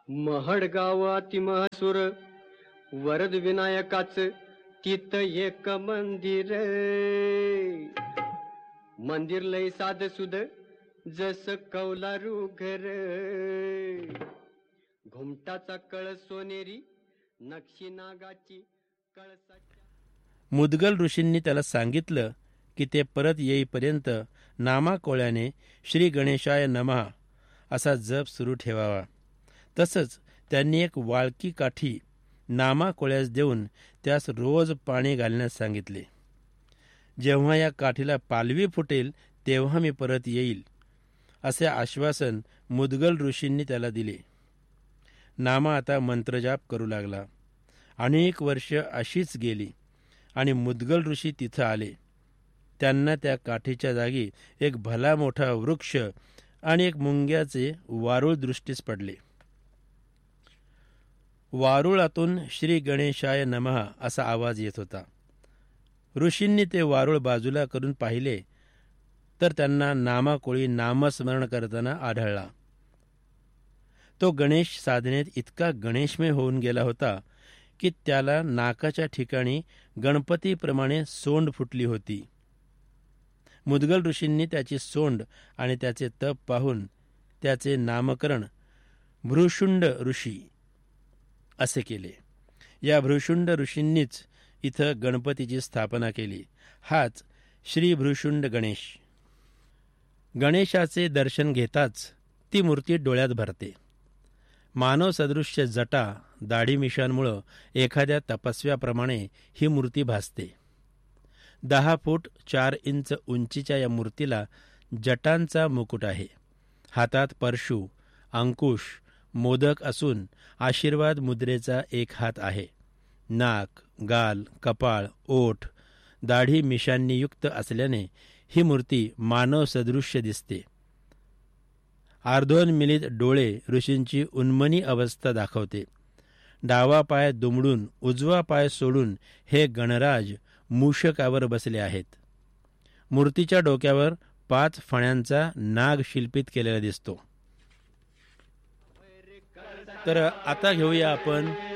महडगाव अतिमहसूर वरद विनायकाच तिथ एक मंदिर लय साध सुद जस कौलारू घर घुमटाचा कळस सोनेरी नक्षी नागाची कळसाच्या. मुदगल ऋषींनी त्याला सांगितलं की ते परत येईपर्यंत नामाकोळ्याने श्री गणेशाय नमः असा जप सुरू ठेवावा. तसंच त्यांनी एक वाळकी काठी नामाकोळ्यास देऊन त्यास रोज पाणी घालण्यास सांगितले. जेव्हा या काठीला पालवी फुटेल तेव्हा मी परत येईल असे आश्वासन मुदगल ऋषींनी त्याला दिले. नामा आता मंत्रजाप करू लागला. अनेक वर्ष अशीच गेली आणि मुदगल ऋषी तिथं आले. त्यांना त्या काठीच्या जागी एक भला मोठा वृक्ष आणि एक मुंग्याचे वारुळ दृष्टीस पडले. वारुळातून श्री गणेशाय नमः असा आवाज येत होता. ऋषींनी ते वारुळ बाजूला करून पाहिले तर त्यांना नामाकोळी नामस्मरण करताना आढळला. तो गणेश साधनेत इतका गणेशमय होऊन गेला होता की त्याला नाकाच्या ठिकाणी गणपतीप्रमाणे सोंड फुटली होती. मुदगल ऋषींनी त्याची सोंड आणि त्याचे तप पाहून त्याचे नामकरण भृशुंड ऋषी असे केले. या भृशुंड ऋषींनीच इथं गणपतीची स्थापना केली. हाच श्री भृशुंड गणेश. गणेशाचे दर्शन घेताच ती मूर्ती डोळ्यात भरते. मानव सदृश्य जटा दाढी मिशांमुळं एखाद्या तपस्व्याप्रमाणे ही मूर्ती भासते. 10 फूट 4 इंच उंचीच्या या मूर्तीला जटांचा मुकुट आहे. हातात परशु, अंकुश, मोदक असून आशीर्वाद मुद्रेचा एक हात आहे. नाक, गाल, कपाळ, ओठ, दाढी मिशांनी युक्त असल्याने ही मूर्ती मानव सदृश्य दिसते. अर्धोन्मिलित डोळे ऋषींची उन्मनी अवस्था दाखवते. डावा पाय दुमडून उजवा पाय सोडून हे गणराज मूषकावर बसले आहेत. मूर्तीच्या डोक्यावर 5 फण्यांचा नाग शिल्पित केलेला दिसतो. तर आता घेऊया आपण